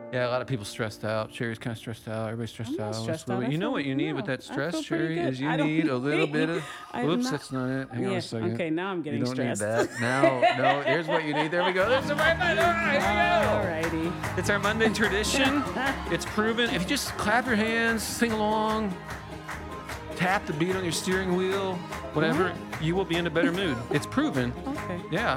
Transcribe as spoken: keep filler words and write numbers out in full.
Yeah, a lot of people stressed out. Sherry's kind of stressed out. Everybody's stressed I'm not out. stressed So out. I you know feel what you need with no, that I stress, feel pretty Sherry, good. is you I don't need a little bit need of. I'm Oops, not that's not it. Hang on a Yeah, second. okay, now I'm You getting don't need stressed. that. Now, no, here's what you need. There we go. There's the right button. All right, here we go. Alrighty. It's our Monday tradition. It's proven. If you just clap your hands, sing along, tap the beat on your steering wheel, whatever, you will be in a better mood. It's proven. Okay. Yeah,